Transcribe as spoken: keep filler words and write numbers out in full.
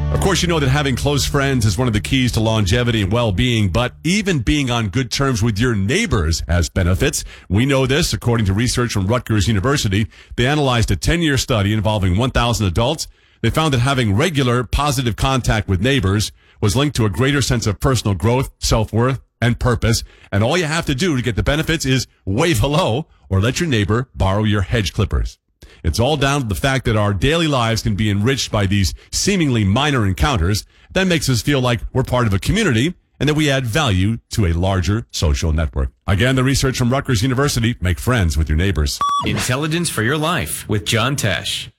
Of course, you know that having close friends is one of the keys to longevity and well-being, but even being on good terms with your neighbors has benefits. We know this according to research from Rutgers University. They analyzed a ten-year study involving one thousand adults. They found that having regular positive contact with neighbors was linked to a greater sense of personal growth, self-worth, and purpose. And all you have to do to get the benefits is wave hello or let your neighbor borrow your hedge clippers. It's all down to the fact that our daily lives can be enriched by these seemingly minor encounters. That makes us feel like we're part of a community and that we add value to a larger social network. Again, the research from Rutgers University, make friends with your neighbors. Intelligence for your life with John Tesh.